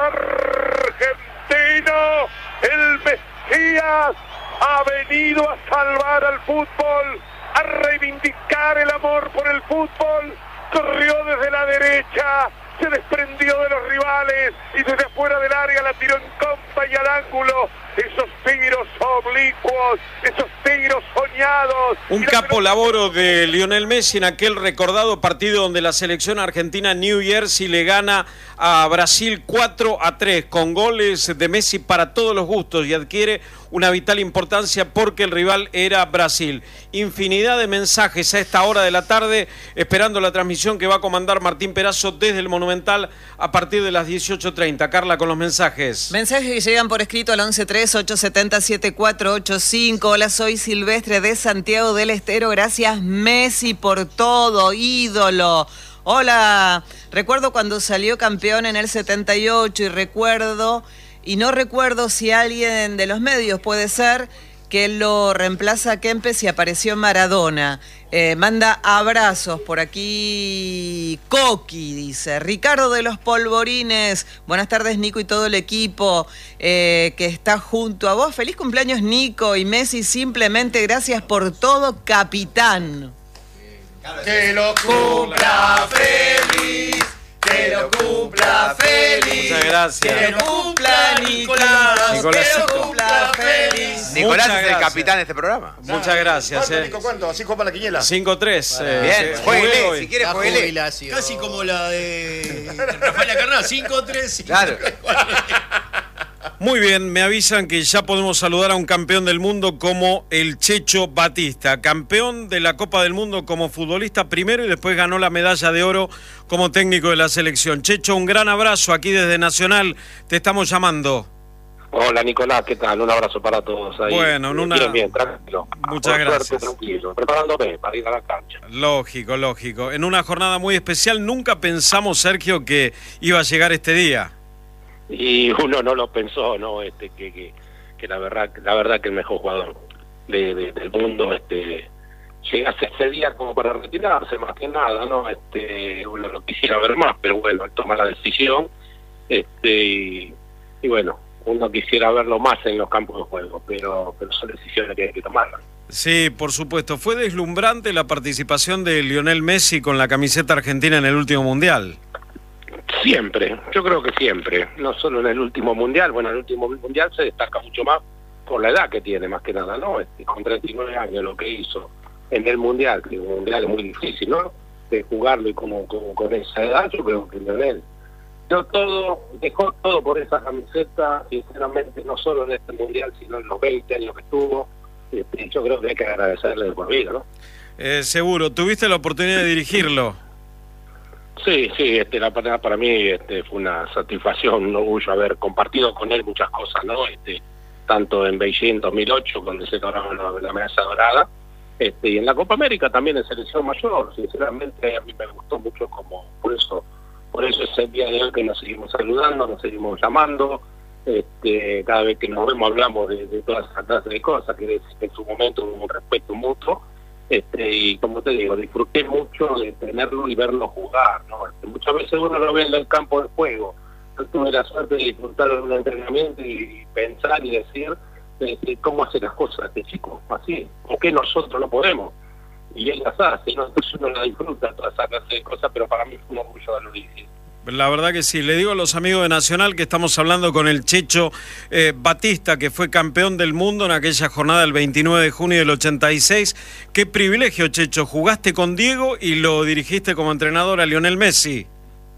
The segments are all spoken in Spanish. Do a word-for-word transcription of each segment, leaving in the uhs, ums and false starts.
argentino, el Mesías, ha venido a salvar al fútbol, a reivindicar el amor por el fútbol. Corrió desde la derecha, se desprendió de los rivales y desde afuera del área la tiró en compa y al ángulo. Esos tiros oblicuos, esos tiros soñados. Un capo laboro de Lionel Messi en aquel recordado partido donde la selección argentina New Jersey le gana a Brasil cuatro a tres con goles de Messi para todos los gustos y adquiere una vital importancia porque el rival era Brasil. Infinidad de mensajes a esta hora de la tarde esperando la transmisión que va a comandar Martín Perazo desde el Monumental a partir de las dieciocho treinta. Carla, con los mensajes. Mensajes que llegan por escrito al once tres ocho siete cero siete cuatro ocho cinco. Hola, soy Silvestre de Santiago del Estero. Gracias Messi por todo, ídolo. Hola, recuerdo cuando salió campeón en el setenta y ocho y recuerdo, y no recuerdo si alguien de los medios puede ser, que lo reemplaza a Kempes y apareció Maradona. Eh, manda abrazos por aquí. Coqui dice, Ricardo de los Polvorines, buenas tardes Nico y todo el equipo eh, que está junto a vos. Feliz cumpleaños Nico y Messi, simplemente gracias por todo, capitán. Que lo cumpla feliz, que lo cumpla feliz. Muchas gracias. Que lo cumpla Nicolás, Nicolásito. que lo cumpla feliz. Nicolás Muchas es el gracias. capitán de este programa. Muchas gracias. ¿Cuánto, eh. Nico, cuánto? ¿Así copa la quiniela? cinco tres. Eh, Bien, eh, jueguele, jugué hoy. si quiere La jueguele. jubilación. Casi como la de Rafael Acarná, cinco tres. Claro. Muy bien, me avisan que ya podemos saludar a un campeón del mundo como el Checho Batista, campeón de la Copa del Mundo como futbolista primero y después ganó la medalla de oro como técnico de la selección. Checho, un gran abrazo aquí desde Nacional, te estamos llamando. Hola Nicolás, ¿qué tal? Un abrazo para todos ahí. Bueno, en una- Bien, bien, tranquilo. Muchas Por gracias. suerte, tranquilo, preparándome para ir a la cancha. Lógico, lógico. En una jornada muy especial, nunca pensamos, Sergio, que iba a llegar este día. Y uno no lo pensó, ¿no? Este, que, que, que la verdad, la verdad que el mejor jugador de, de, del mundo, este, llegase ese día como para retirarse, más que nada, ¿no? Este, uno lo quisiera ver más, pero bueno, él toma la decisión, este, y, y bueno, uno quisiera verlo más en los campos de juego, pero, pero son decisiones que hay que tomarlas. Sí, por supuesto. Fue deslumbrante la participación de Lionel Messi con la camiseta argentina en el último Mundial. Siempre, yo creo que siempre, no solo en el último mundial, bueno, el último mundial se destaca mucho más por la edad que tiene, más que nada, ¿no? Este, con treinta y nueve años lo que hizo en el mundial, que un mundial es muy difícil, ¿no? De jugarlo y como, como con esa edad, yo creo que Lionel dio todo, dejó todo por esa camiseta, sinceramente, no solo en este mundial, sino en los veinte años que estuvo, este, yo creo que hay que agradecerle de por vida, ¿no? Eh, seguro. ¿Tuviste la oportunidad de dirigirlo? Sí, sí, este, la verdad para mí este, fue una satisfacción, un orgullo haber compartido con él muchas cosas, ¿no? Este, tanto en Beijing dos mil ocho, cuando se lograron la, la medalla dorada, este, y en la Copa América también en selección mayor. Sinceramente a mí me gustó mucho, como por eso, por eso es el día de hoy que nos seguimos saludando, nos seguimos llamando, este, cada vez que nos vemos hablamos de, de todas esas clases de cosas, que en su momento hubo un respeto mutuo. Este, y como te digo, disfruté mucho de tenerlo y verlo jugar, ¿no? Este, muchas veces uno lo ve en el campo de juego. Yo tuve la suerte de disfrutar de un entrenamiento y pensar y decir este, cómo hace las cosas este chico, así, ¿por qué nosotros no podemos? Y él las hace, ¿no? Entonces uno la disfruta, toda esa clase de cosas, pero para mí fue un orgullo haberlo dirigido. La verdad que sí. Le digo a los amigos de Nacional que estamos hablando con el Checho eh, Batista, que fue campeón del mundo en aquella jornada del veintinueve de junio del ochenta y seis. Qué privilegio, Checho. Jugaste con Diego y lo dirigiste como entrenador a Lionel Messi.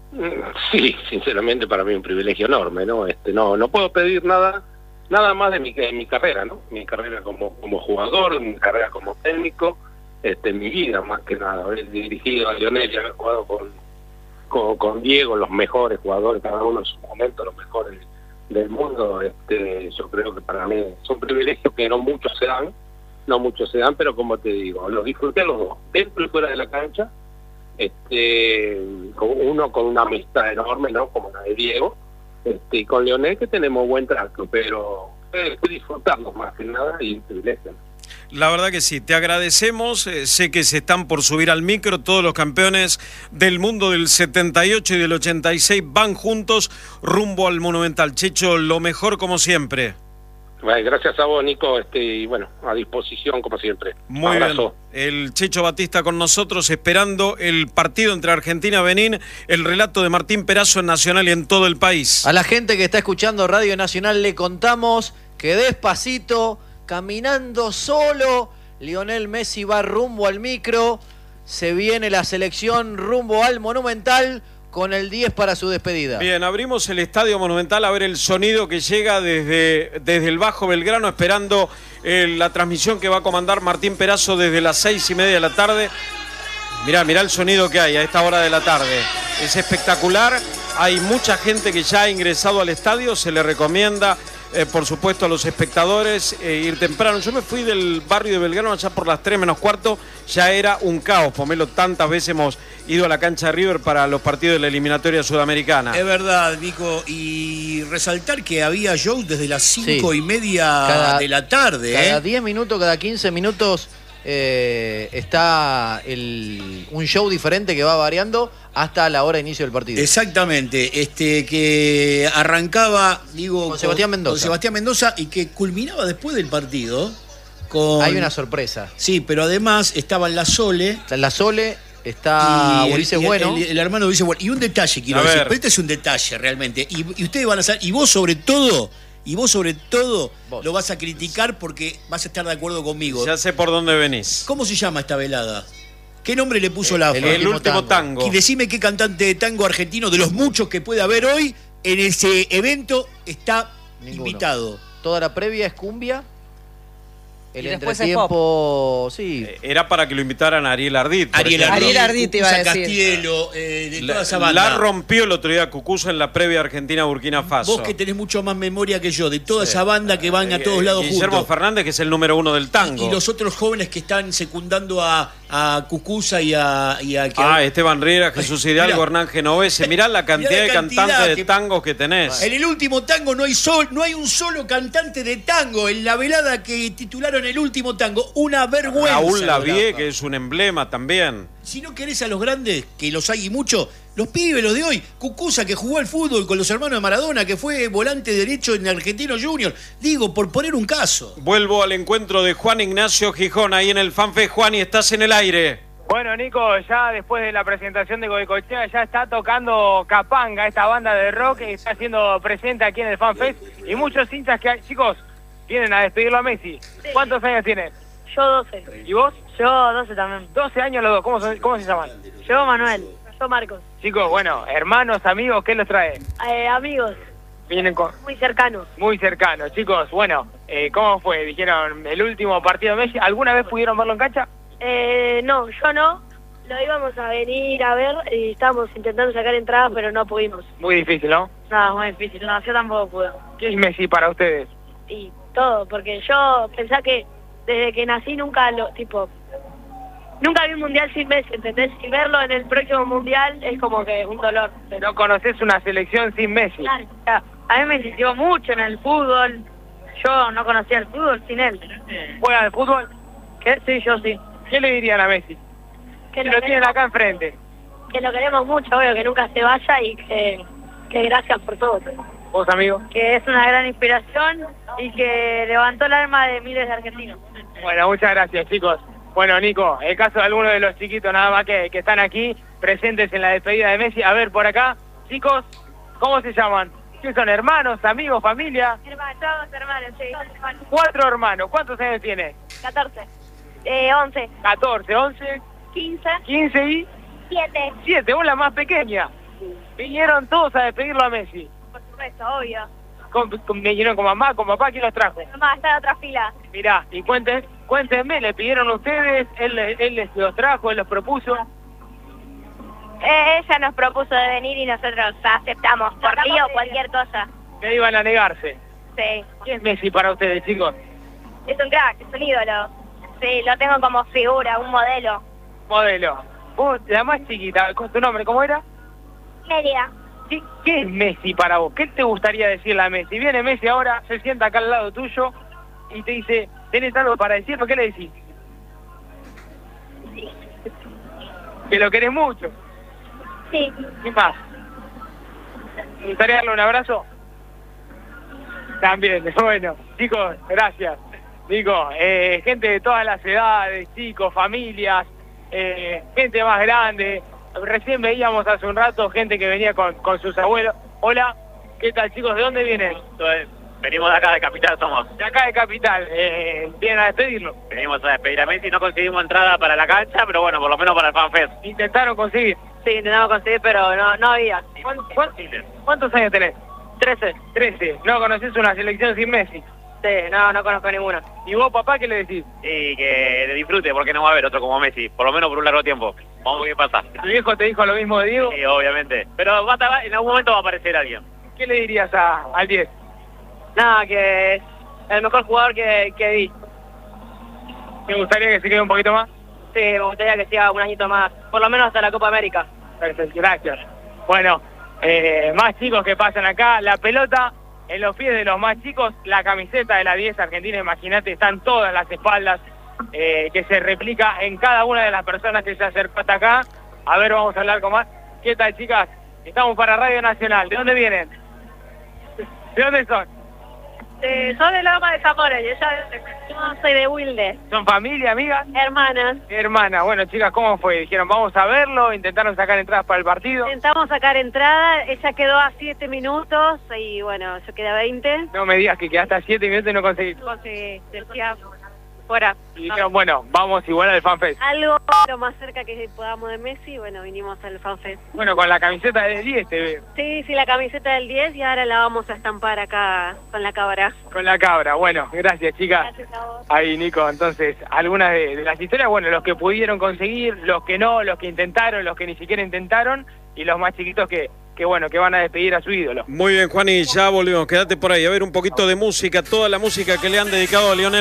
Sí, sinceramente para mí un privilegio enorme, ¿no? Este, no, no puedo pedir nada, nada más de mi, de mi carrera, ¿no? Mi carrera como, como jugador, mi carrera como técnico, este, mi vida más que nada. Haber dirigido a Lionel y haber jugado con Con, con Diego, los mejores jugadores, cada uno en su momento, los mejores del mundo, este, yo creo que para mí son privilegios que no muchos se dan, no muchos se dan, pero como te digo, los disfruté los dos, dentro y fuera de la cancha, este, con uno con una amistad enorme, ¿no? Como la de Diego, este, y con Lionel que tenemos buen trato, pero eh, disfrutarlos más que nada y un privilegio. La verdad que sí, te agradecemos, eh, sé que se están por subir al micro, todos los campeones del mundo del setenta y ocho y del ochenta y seis van juntos rumbo al Monumental. Checho, lo mejor como siempre. Bueno, gracias a vos, Nico, este, y bueno, a disposición como siempre. Muy Abrazo. bien, el Checho Batista con nosotros esperando el partido entre Argentina y Benín, el relato de Martín Perazo en Nacional y en todo el país. A la gente que está escuchando Radio Nacional le contamos que despacito, caminando solo, Lionel Messi va rumbo al micro, se viene la selección rumbo al Monumental con el diez para su despedida. Bien, abrimos el Estadio Monumental a ver el sonido que llega desde, desde el Bajo Belgrano, esperando eh, la transmisión que va a comandar Martín Perazo desde las seis y media de la tarde. Mirá, mirá el sonido que hay a esta hora de la tarde. Es espectacular, hay mucha gente que ya ha ingresado al estadio, se le recomienda, eh, por supuesto, a los espectadores eh, ir temprano. Yo me fui del barrio de Belgrano allá por las tres menos cuarto, ya era un caos, Pomelo, tantas veces hemos ido a la cancha de River para los partidos de la eliminatoria sudamericana. Es verdad, Nico, y resaltar que había shows desde las cinco Sí. y media Cada- de la tarde. Cada ¿eh? diez minutos, cada quince minutos eh, está el, un show diferente que va variando hasta la hora de inicio del partido. Exactamente, este que arrancaba, digo, Con Sebastián Mendoza. con Sebastián Mendoza y que culminaba después del partido con... Hay una sorpresa. Sí, pero además estaban la Sole Está la Sole, está y el- Ulises y el, Bueno. el, el hermano de Ulises Bueno. Y un detalle quiero A decir, ver. pero este es un detalle realmente. Y, y ustedes van a saber, y vos sobre todo, y vos sobre todo Vos. lo vas a criticar porque vas a estar de acuerdo conmigo. Ya sé por dónde venís. ¿Cómo se llama esta velada? ¿Qué nombre le puso la el AFA? El último tango. Y decime qué cantante de tango argentino, de los muchos que puede haber hoy, en ese evento está Ninguno. invitado. Toda la previa es cumbia. El Y después es entretiempo, sí. Eh, Era para que lo invitaran a Ariel Ardit. por Ariel ejemplo. Ardit, Ariel Ardit iba a Cucuza decir. Castielo, eh, de toda La, esa banda. la rompió el otro día Cucuza en la previa Argentina-Burkina Faso. Vos que tenés mucho más memoria que yo, de toda esa banda que van a todos lados Guillermo juntos. Fernández, que es el número uno del tango. Y los otros jóvenes que están secundando a, a Cucuza y a... Y a que- Ah, Esteban Riera, Jesús Hidalgo, Mirá. Hernán Genovese. Mirá la cantidad Mirá la de cantidad cantantes de que- tangos que tenés. En el último tango no hay, sol, no hay un solo cantante de tango. En la velada que titularon El último tango, una vergüenza. Raúl lo Lavie, graba. que es un emblema también. Si no querés a los grandes, que los hay y mucho, los pibes, los de hoy. Cucuza, que jugó al fútbol con los hermanos de Maradona, que fue volante derecho en Argentino Junior. Digo, por poner un caso. Vuelvo al encuentro de Juan Ignacio Gijón, ahí en el FanFest. Juan, y estás en el aire. Bueno, Nico, ya después de la presentación de Goicoechea ya está tocando Capanga, esta banda de rock que está siendo presente aquí en el FanFest y muchos hinchas que hay. Chicos, vienen a despedirlo a Messi. ¿Cuántos años tienen? Yo doce. ¿Y vos? Yo doce también. doce años los dos. ¿Cómo, son- cómo se llaman? Yo Manuel. Yo Marcos. Chicos, bueno, hermanos, amigos, ¿qué los trae? Eh, amigos, Vienen con... muy cercanos. muy cercanos. Chicos, bueno, eh, ¿cómo fue? Dijeron, el último partido de Messi. ¿Alguna vez pudieron verlo en cancha? Eh, no, yo no. Lo íbamos a venir a ver y estábamos intentando sacar entradas, pero no pudimos. Muy difícil, ¿no? Nada, muy difícil. No, yo tampoco pude. ¿Qué es Messi para ustedes? Y todo, porque yo pensé que desde que nací nunca lo, tipo, nunca vi un mundial sin Messi, ¿entendés? Y verlo en el próximo mundial es como que un dolor. No conoces una selección sin Messi. Claro, claro. A mí me insistió mucho en el fútbol. Yo no conocía el fútbol sin él. ¿Juegan al fútbol? ¿Qué? Sí, yo sí. ¿Qué le dirían a Messi? Que Que lo, lo tienen queremos, acá enfrente. que lo queremos mucho, obvio, que nunca se vaya y que, que gracias por todo. ¿Vos, amigo? Que es una gran inspiración y que levantó el alma de miles de argentinos. Bueno, muchas gracias, chicos. Bueno, Nico, el caso de algunos de los chiquitos nada más que, que están aquí, presentes en la despedida de Messi. A ver, por acá, chicos, ¿cómo se llaman? ¿Qué son, hermanos, amigos, familia? Hermanos, todos hermanos, sí. Cuatro hermanos. ¿Cuántos años tiene? catorce. Eh, once. catorce, once, quince. quince y siete. siete. Vos la más pequeña. Vinieron todos a despedirlo a Messi. Por supuesto, obvio. Con, con- vinieron con mamá, con papá, ¿quién los trajo? Mamá, está en otra fila. Mirá, y cuenten, cuéntenme, ¿le pidieron ustedes? ¿Él, él les los trajo, él los propuso? Eh, ella nos propuso de venir y nosotros aceptamos, por mí o cualquier cosa. Que iban a negarse. Sí. ¿Qué es Messi para ustedes, chicos? Es un crack, es un ídolo. Sí, lo tengo como figura, un modelo. Modelo. Vos, la más chiquita, ¿con tu nombre cómo era? Media. ¿Qué, qué es Messi para vos? ¿Qué te gustaría decirle a Messi? Viene Messi ahora, se sienta acá al lado tuyo y te dice, ¿tenés algo para decirme? ¿Qué le decís? Sí. Que lo querés mucho. Sí. ¿Qué más? ¿Te gustaría darle un abrazo? También, bueno, chicos, gracias. Nico, eh, gente de todas las edades, chicos, familias, eh, gente más grande. Recién veíamos hace un rato gente que venía con, con sus abuelos. Hola, ¿qué tal, chicos? ¿De dónde vienen? Entonces, venimos de acá de Capital, somos. De acá de Capital. Eh, ¿Vienen a despedirlo? Venimos a despedir a Messi, no conseguimos entrada para la cancha, pero bueno, por lo menos para el FanFest. ¿Intentaron conseguir? Sí, intentamos conseguir, pero no, no había. ¿Cuán- cuán- ¿Cuántos años tenés? Trece. Trece. ¿No conocés una selección sin Messi? Sí, no, no conozco ninguna. ¿Y vos, papá, qué le decís? Y que disfrute, porque no va a haber otro como Messi, por lo menos por un largo tiempo. Vamos a ver qué pasa. ¿Tu viejo te dijo lo mismo de Diego? Sí, obviamente. Pero va a, en algún momento va a aparecer alguien. ¿Qué le dirías a, al diez? Nada, que es el mejor jugador que, que vi. ¿Te gustaría que se quede un poquito más? Sí, me gustaría que siga un añito más, por lo menos hasta la Copa América. Perfecto, gracias. Bueno, eh, más chicos que pasan acá, la pelota en los pies de los más chicos, la camiseta de la diez Argentina, imagínate, están todas las espaldas, eh, que se replica en cada una de las personas que se acercó hasta acá. A ver, vamos a hablar con más. ¿Qué tal, chicas? Estamos para Radio Nacional. ¿De dónde vienen? ¿De dónde son? Eh, soy de Loma de Zamora, yo, yo soy de Wilde. ¿Son familia, amigas? Hermanas. Hermana, bueno, chicas, ¿cómo fue? Dijeron, vamos a verlo, intentaron sacar entradas para el partido. Intentamos sacar entrada, ella quedó a siete minutos y bueno, yo quedé a veinte. No me digas que quedaste a siete minutos y no conseguiste. Conseguí, decía, fuera. Y dijeron, bueno, vamos igual al FanFest. Algo lo más cerca que podamos de Messi, bueno, vinimos al FanFest. Bueno, con la camiseta de diez te veo. Sí, sí, la camiseta del diez y ahora la vamos a estampar acá con la cabra. Con la cabra, bueno, gracias, chicas. Gracias a vos. Ahí, Nico, entonces, algunas de, de las historias, bueno, los que pudieron conseguir, los que no, los que intentaron, los que ni siquiera intentaron, y los más chiquitos que, que bueno, que van a despedir a su ídolo. Muy bien, Juan, y ya volvemos. Quédate por ahí. A ver un poquito de música, toda la música que le han dedicado a Lionel